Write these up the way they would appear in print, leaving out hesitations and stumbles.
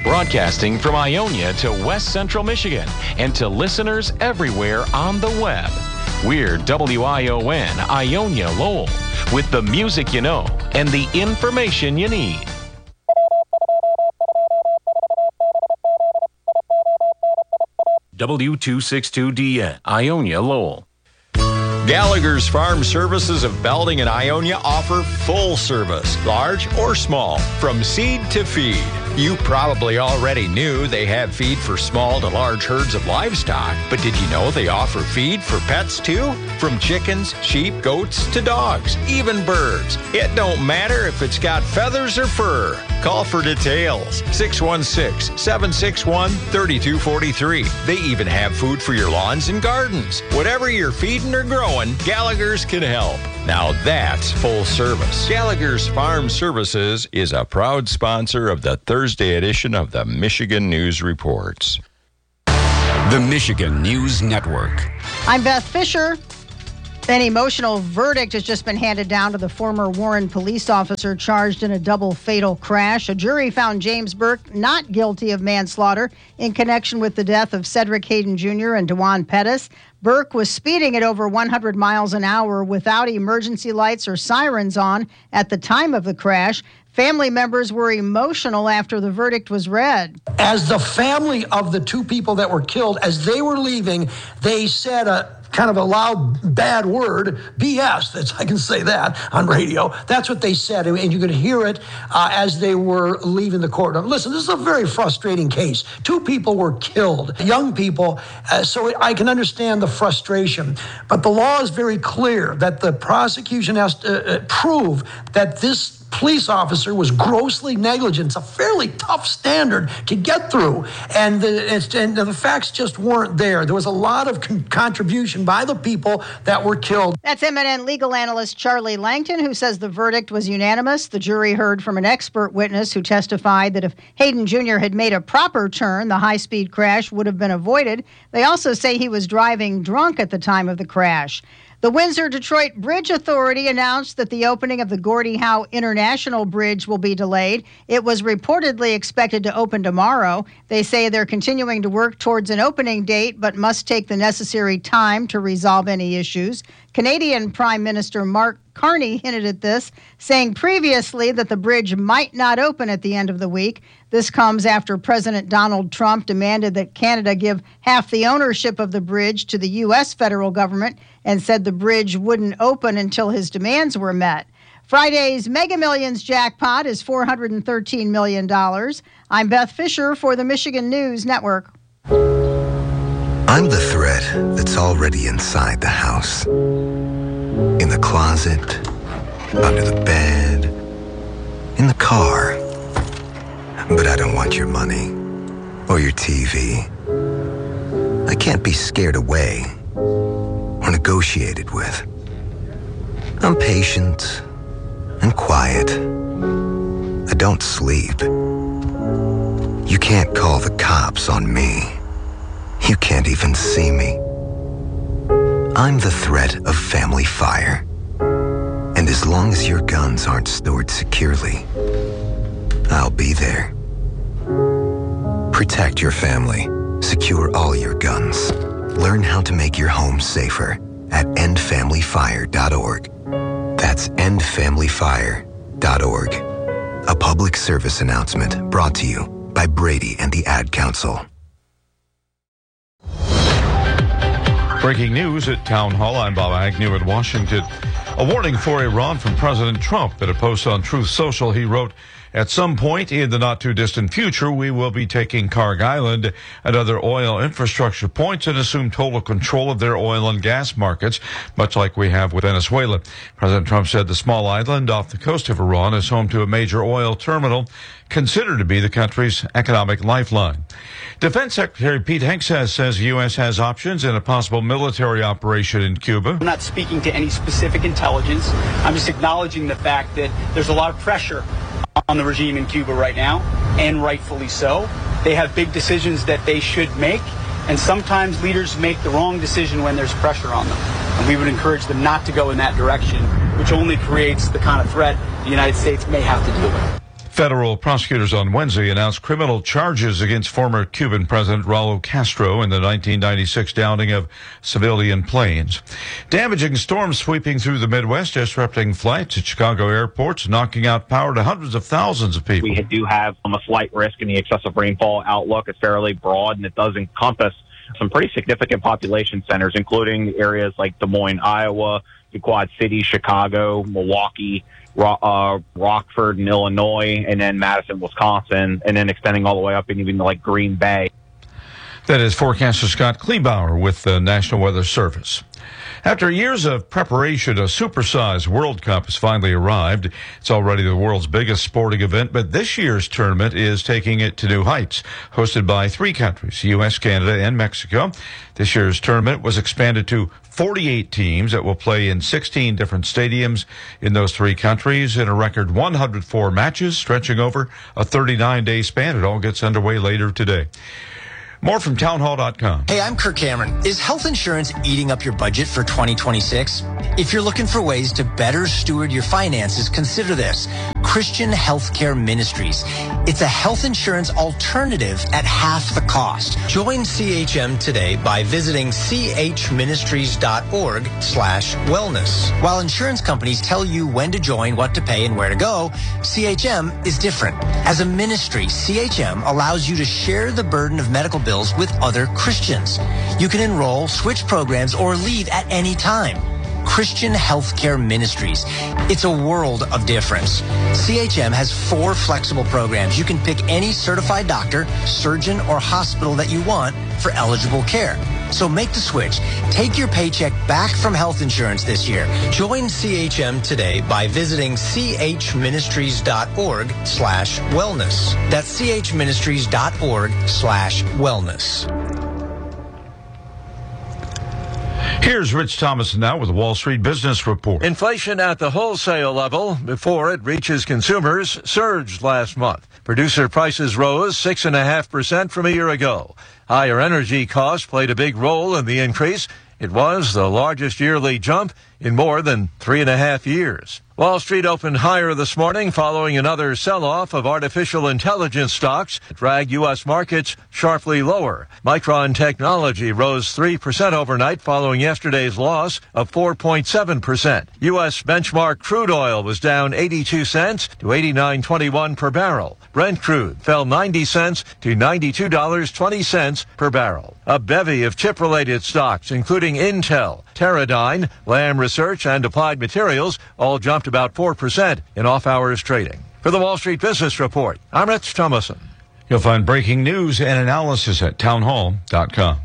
Broadcasting from Ionia to West Central Michigan and to listeners everywhere on the web. We're WION Ionia Lowell with the music you know and the information you need. W262DN Ionia Lowell. Gallagher's Farm Services of Belding and Ionia offer full service, large or small, from seed to feed. You probably already knew they have feed for small to large herds of livestock, but did you know they offer feed for pets too? From chickens, sheep, goats to dogs, even birds. It don't matter if it's got feathers or fur. Call for details. 616-761-3243. They even have food for your lawns and gardens. Whatever you're feeding or growing, Gallagher's can help. Now that's full service. Gallagher's Farm Services is a proud sponsor of the Thursday edition of the Michigan News Reports. The Michigan News Network. I'm Beth Fisher. An emotional verdict has just been handed down to the former Warren police officer charged in a double fatal crash. A jury found James Burke not guilty of manslaughter in connection with the death of Cedric Hayden Jr. and DeJuan Pettis. Burke was speeding at over 100 miles an hour without emergency lights or sirens on at the time of the crash. Family members were emotional after the verdict was read. As the family of the two people that were killed, as they were leaving, they said a kind of a loud, bad word, BS. I can say that on radio. That's what they said, and you could hear it as they were leaving the courtroom. Listen, this is a very frustrating case. Two people were killed, young people, so I can understand the frustration. But the law is very clear that the prosecution has to prove that this police officer was grossly negligent. It's a fairly tough standard to get through, and the facts just weren't there. There was a lot of contribution by the people that were killed. That's eminent legal analyst Charlie Langton, who says the verdict was unanimous. The jury heard from an expert witness who testified that if Hayden Jr. had made a proper turn, the high-speed crash would have been avoided. They also say he was driving drunk at the time of the crash. The Windsor-Detroit Bridge Authority announced that the opening of the Gordie Howe International Bridge will be delayed. It was reportedly expected to open tomorrow. They say they're continuing to work towards an opening date, but must take the necessary time to resolve any issues. Canadian Prime Minister Mark Carney hinted at this, saying previously that the bridge might not open at the end of the week. This comes after President Donald Trump demanded that Canada give half the ownership of the bridge to the U.S. federal government and said the bridge wouldn't open until his demands were met. Friday's Mega Millions jackpot is $413 million. I'm Beth Fisher for the Michigan News Network. I'm the threat that's already inside the house. In the closet, under the bed, in the car. But I don't want your money or your TV. I can't be scared away or negotiated with. I'm patient and quiet. I don't sleep. You can't call the cops on me. You can't even see me. I'm the threat of family fire. And as long as your guns aren't stored securely, I'll be there. Protect your family. Secure all your guns. Learn how to make your home safer at endfamilyfire.org. That's endfamilyfire.org. A public service announcement brought to you by Brady and the Ad Council. Breaking news at Town Hall. I'm Bob Agnew at Washington. A warning for Iran from President Trump. In a post on Truth Social, he wrote, "At some point in the not-too-distant future, we will be taking Karg Island and other oil infrastructure points and assume total control of their oil and gas markets, much like we have with Venezuela." President Trump said the small island off the coast of Iran is home to a major oil terminal considered to be the country's economic lifeline. Defense Secretary Pete Hegseth says the U.S. has options in a possible military operation in Cuba. I'm not speaking to any specific intelligence. I'm just acknowledging the fact that there's a lot of pressure on the regime in Cuba right now, and rightfully so. They have big decisions that they should make, and sometimes leaders make the wrong decision when there's pressure on them. And we would encourage them not to go in that direction, which only creates the kind of threat the United States may have to deal with. Federal prosecutors on Wednesday announced criminal charges against former Cuban President Raul Castro in the 1996 downing of civilian planes. Damaging storms sweeping through the Midwest, disrupting flights at Chicago airports, knocking out power to hundreds of thousands of people. We do have a slight risk in the excessive rainfall outlook. It's fairly broad, and it does encompass some pretty significant population centers, including areas like Des Moines, Iowa, the Quad Cities, Chicago, Milwaukee, Rockford in Illinois, and then Madison, Wisconsin, and then extending all the way up and even like Green Bay. That is forecaster Scott Kleebauer with the National Weather Service. After years of preparation, a supersized World Cup has finally arrived. It's already the world's biggest sporting event, but this year's tournament is taking it to new heights. Hosted by 3 countries, U.S., Canada, and Mexico, this year's tournament was expanded to 48 teams that will play in 16 different stadiums in those 3 countries in a record 104 matches stretching over a 39-day span. It all gets underway later today. More from townhall.com. Hey, I'm Kirk Cameron. Is health insurance eating up your budget for 2026? If you're looking for ways to better steward your finances, consider this. Christian Healthcare Ministries. It's a health insurance alternative at half the cost. Join CHM today by visiting chministries.org/wellness. While insurance companies tell you when to join, what to pay, and where to go, CHM is different. As a ministry, CHM allows you to share the burden of medical bills with other Christians. You can enroll, switch programs, or leave at any time. Christian Healthcare Ministries. It's a world of difference. CHM has 4 flexible programs. You can pick any certified doctor, surgeon, or hospital that you want for eligible care. So make the switch. Take your paycheck back from health insurance this year. Join CHM today by visiting chministries.org/wellness. That's chministries.org/wellness. Here's Rich Thomas now with the Wall Street Business Report. Inflation at the wholesale level before it reaches consumers surged last month. Producer prices rose 6.5% from a year ago. Higher energy costs played a big role in the increase. It was the largest yearly jump in more than 3.5 years. Wall Street opened higher this morning following another sell-off of artificial intelligence stocks that dragged U.S. markets sharply lower. Micron Technology rose 3% overnight following yesterday's loss of 4.7%. U.S. benchmark crude oil was down 82 cents to $89.21 per barrel. Brent crude fell 90 cents to $92.20 per barrel. A bevy of chip-related stocks, including Intel, Teradyne, Lam Research, and Applied Materials, all jumped about 4% in off-hours trading. For the Wall Street Business Report, I'm Rich Thomason. You'll find breaking news and analysis at townhall.com.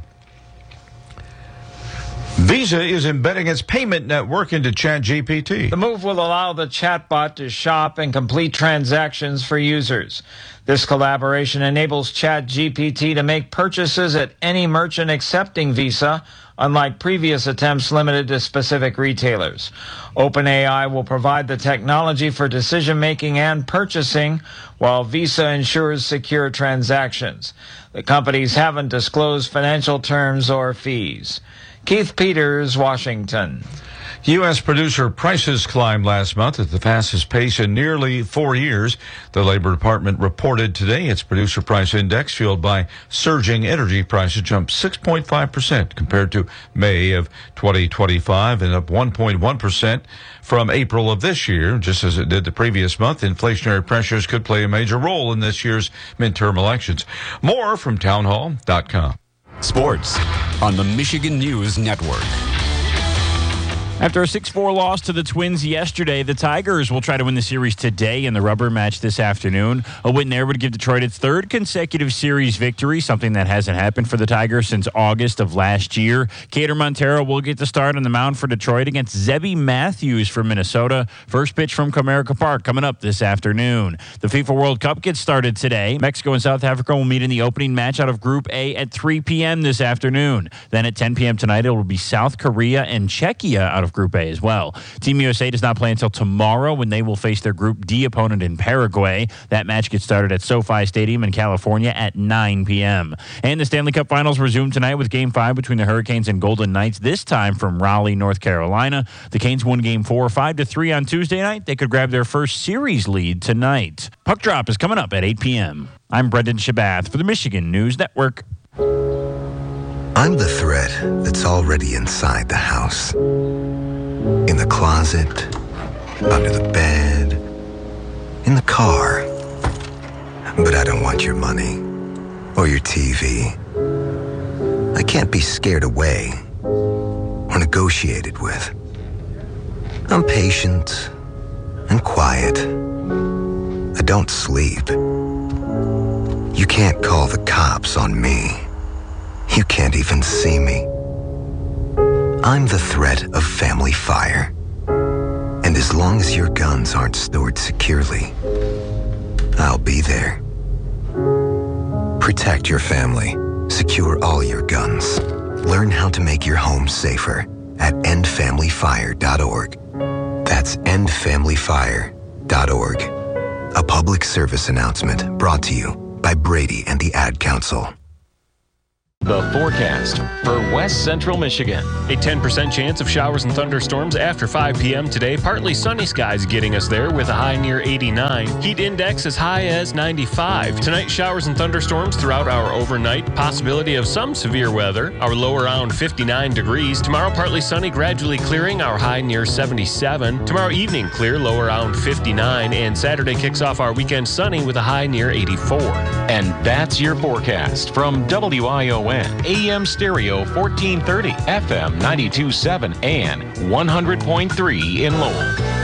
Visa is embedding its payment network into ChatGPT. The move will allow the chatbot to shop and complete transactions for users. This collaboration enables ChatGPT to make purchases at any merchant accepting Visa, unlike previous attempts limited to specific retailers. OpenAI will provide the technology for decision-making and purchasing, while Visa ensures secure transactions. The companies haven't disclosed financial terms or fees. Keith Peters, Washington. U.S. producer prices climbed last month at the fastest pace in nearly 4 years. The Labor Department reported today its producer price index, fueled by surging energy prices, jumped 6.5% compared to May of 2025 and up 1.1% from April of this year. Just as it did the previous month, inflationary pressures could play a major role in this year's midterm elections. More from townhall.com. Sports on the Michigan News Network. After a 6-4 loss to the Twins yesterday, the Tigers will try to win the series today in the rubber match this afternoon. A win there would give Detroit its 3rd consecutive series victory, something that hasn't happened for the Tigers since August of last year. Cater Montero will get the start on the mound for Detroit against Zebby Matthews from Minnesota. First pitch from Comerica Park coming up this afternoon. The FIFA World Cup gets started today. Mexico and South Africa will meet in the opening match out of Group A at 3 p.m. this afternoon. Then at 10 p.m. tonight, it will be South Korea and Czechia out of of Group A as well. Team USA does not play until tomorrow when they will face their Group D opponent in Paraguay. That match gets started at SoFi Stadium in California at 9 p.m. And the Stanley Cup Finals resume tonight with Game 5 between the Hurricanes and Golden Knights, this time from Raleigh, North Carolina. The Canes won Game 4 5-3 on Tuesday night. They could grab their first series lead tonight. Puck Drop is coming up at 8 p.m. I'm Brendan Shabath for the Michigan News Network. I'm the threat that's already inside the house. In the closet, under the bed, in the car. But I don't want your money or your TV. I can't be scared away or negotiated with. I'm patient and quiet. I don't sleep. You can't call the cops on me. You can't even see me. I'm the threat of family fire. And as long as your guns aren't stored securely, I'll be there. Protect your family. Secure all your guns. Learn how to make your home safer at endfamilyfire.org. That's endfamilyfire.org. A public service announcement brought to you by Brady and the Ad Council. The forecast for West Central Michigan. A 10% chance of showers and thunderstorms after 5 p.m. today. Partly sunny skies getting us there with a high near 89. Heat index as high as 95. Tonight, showers and thunderstorms throughout our overnight. Possibility of some severe weather. Our low around 59 degrees. Tomorrow, partly sunny, gradually clearing. Our high near 77. Tomorrow evening, clear, low around 59. And Saturday kicks off our weekend sunny with a high near 84. And that's your forecast from WION. AM Stereo 1430, FM 92.7, and 100.3 in Lowell.